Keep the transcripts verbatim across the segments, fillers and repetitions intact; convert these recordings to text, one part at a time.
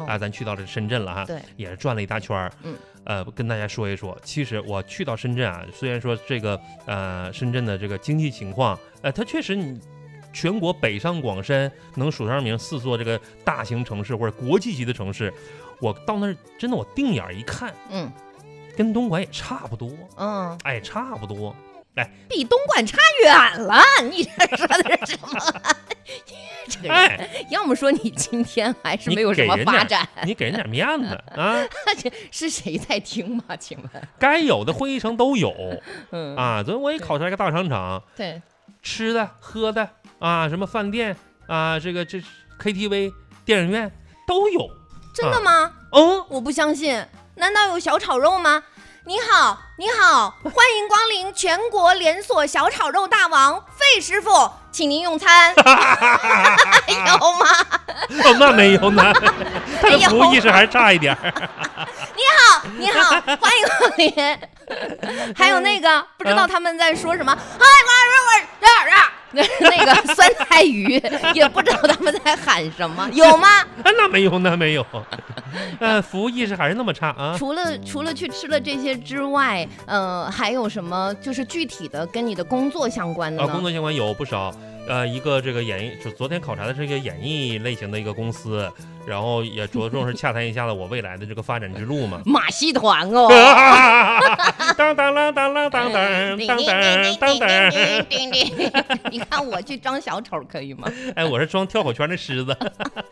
啊，咱去到这深圳了哈， 对， 也是转了一大圈儿。 嗯， 呃，跟大家说一说，其实我去到深圳啊，虽然说这个呃深圳的这个经济情况，呃，它确实你全国北上广深能数上名四座这个大型城市或者国际级的城市，我到那儿真的我定眼一看， 嗯， 跟东莞也差不多， 嗯， 哎，差不多。哎， 比东莞差远了，你这说的是什么？这个人， 哎， 要么说你今天还是没有什么发展， 你给人点面子啊！ 是谁在听吗？请问， 该有的会议城都有， 嗯啊，昨天我也考察一个大商场， 对， 吃的喝的啊，什么饭店啊，这个这 K T V 电影院都有。 真的吗？ 啊、嗯， 我不相信，难道有小炒肉吗？你好，你好，欢迎光临全国连锁小炒肉大王费师傅，请您用餐。有吗？ 哦，那没有呢，他的服务意识还是差一点。 你好，你好，欢迎光临。还有那个，不知道他们在说什么。哎，我我我那个酸菜鱼，也不知道他们在喊什么，有吗？ 那没有，那没有。呃，服务意识还是那么差啊。 除了除了去吃了这些之外，呃，还有什么就是具体的跟你的工作相关的呢？ 啊，工作相关有不少。呃，一个这个演艺，就昨天考察的是一个演艺类型的一个公司，然后也着重是洽谈一下子我未来的这个发展之路嘛。 马戏团哦， 当当啷当啷当当当当当当， 你看我去装小丑可以吗？ 哎，我是装跳火圈的狮子。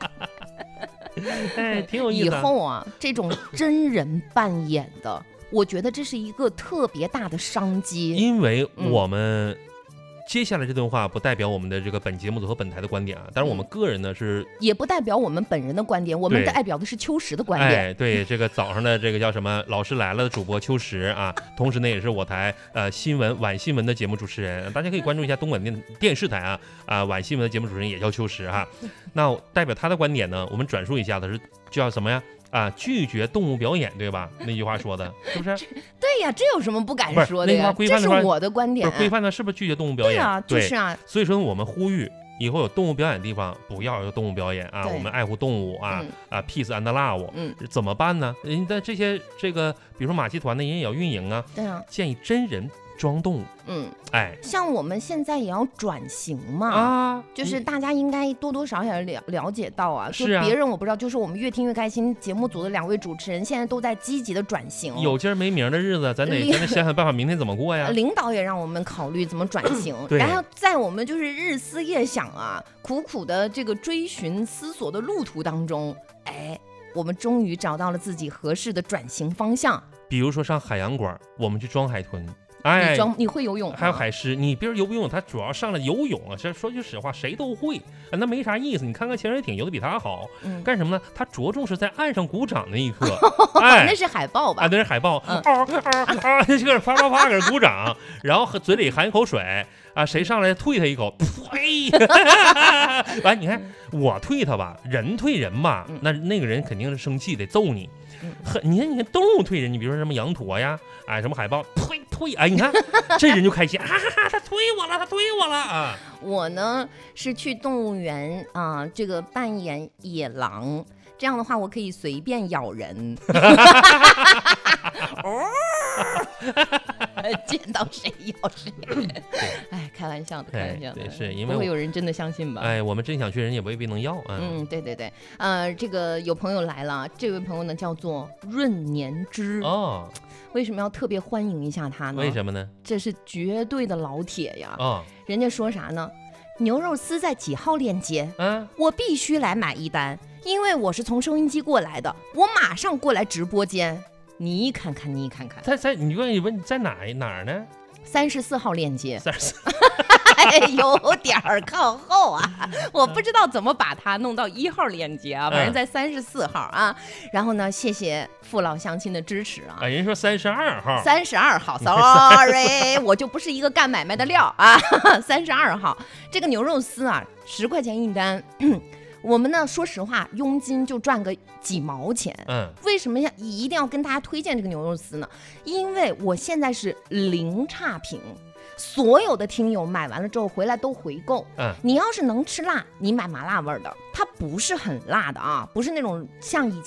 哎，挺有意思。 以后啊，这种真人扮演的，我觉得这是一个特别大的商机， 因为我们。嗯接下来这段话不代表我们的这个本节目组和本台的观点啊，但是我们个人呢是， 也不代表我们本人的观点，我们代表的是秋实的观点。 哎，对，这个早上的这个叫什么老师来了的主播秋实啊，同时呢也是我台呃新闻晚新闻的节目主持人，大家可以关注一下东莞电电视台啊啊晚新闻的节目主持人也叫秋实哈。那代表他的观点呢，我们转述一下，他是叫什么呀？啊，拒绝动物表演，对吧？那句话说的是不是？ 对呀，这有什么不敢说的呀？ 这是我的观点。 规范的是不是拒绝动物表演？ 对啊，就是啊。 所以说我们呼吁以后有动物表演的地方不要有动物表演啊，我们爱护动物啊、嗯、啊 ，peace and love。嗯，怎么办呢？人家这些这个，比如说马戏团的人也要运营啊。 对啊， 建议真人装动物。嗯，哎， 像我们现在也要转型嘛，啊，就是大家应该多多少少了了解到啊，就别人我不知道，就是我们越听越开心节目组的两位主持人现在都在积极的转型。 有今儿没名的日子，咱得咱得想想办法，明天怎么过呀？ 领导也让我们考虑怎么转型，然后在我们就是日思夜想啊，苦苦的这个追寻思索的路途当中，哎，我们终于找到了自己合适的转型方向。 比如说上海洋馆，我们去装海豚。哎， 你装你会游泳， 还有海狮，你别说游不游泳，他主要上来游泳啊。这说句实话，谁都会，那没啥意思。你看看潜水艇游的比他好，嗯、干什么呢？他着重是在岸上鼓掌那一刻，哎， 那是海豹吧？ 啊，那是海豹，嗯、啊啊啊，这个啪啪啪搁这鼓掌，然后嘴里含一口水啊，谁上来退他一口，呸！完，你看我退他吧，人退人吧，嗯、那那个人肯定是生气，得揍你。很，你看，你看动物退人，你比如说什么羊驼呀，哎，什么海豹，退退，哎，你看这人就开心，哈哈哈，他推我了，他推我了啊！ 我呢是去动物园啊、呃，这个扮演野狼，这样的话我可以随便咬人。见到谁咬谁，哎，开玩笑的，开玩笑的， 对，是因为不会有人真的相信吧？ 哎，我们真想去，人也未必能要啊。 嗯，对对对，呃，这个有朋友来了，这位朋友呢叫做润年之哦，为什么要特别欢迎一下他呢？ 为什么呢？ 这是绝对的老铁呀！ 哦， 人家说啥呢？牛肉丝在几号链接？嗯，我必须来买一单，因为我是从收音机过来的，我马上过来直播间。你看看，你看看， 在在，你问你问在哪哪儿呢？ 三十四号链接， 三十四， 有点儿靠后啊，我不知道怎么把它弄到一号链接啊，反正在三十四号啊。然后呢，谢谢父老乡亲的支持啊。 啊，人说三十二号， 三十二号 ，sorry， 我就不是一个干买卖的料啊。三十二号，这个牛肉丝啊，十块钱一单。我们呢，说实话，佣金就赚个几毛钱。嗯，为什么要一定要跟大家推荐这个牛肉丝呢？因为我现在是零差评，所有的听友买完了之后回来都回购。嗯，你要是能吃辣，你买麻辣味的，它不是很辣的啊，不是那种像以前